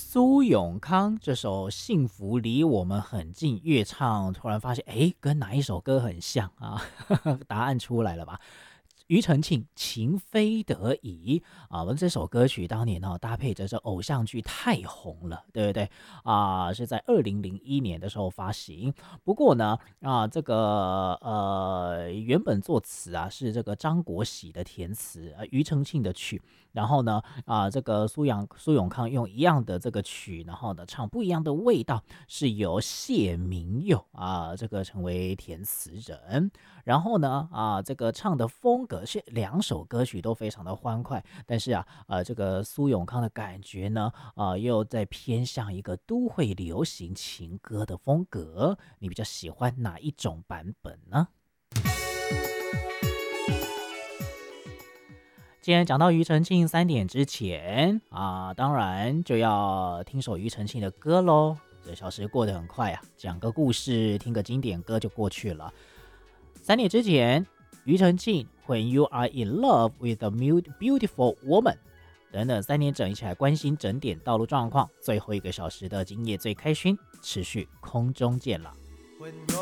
苏永康这首《幸福离我们很近》，越唱突然发现，哎，跟哪一首歌很像啊？答案出来了吧？庾澄庆情非得已啊，我们这首歌曲当年搭配着这偶像剧太红了，对不对啊？是在2001年的时候发行。不过呢这个原本作词是这个张国喜的填词，庾澄庆的曲，然后呢这个苏永康用一样的这个曲，然后呢唱不一样的味道，是由谢明佑这个成为填词人。然后呢这个唱的风格是两首歌曲都非常的欢快，但是这个苏永康的感觉呢又在偏向一个都会流行情歌的风格，你比较喜欢哪一种版本呢？既然讲到庾澄庆3点之前当然就要听首庾澄庆的歌咯。这小时过得很快讲个故事，听个经典歌就过去了。3点之前，庾澄庆 When You Are in Love with a Beautiful Woman 等等3点整，一起来关心整点道路状况。最后1个小时的今夜最开心，持续空中见了。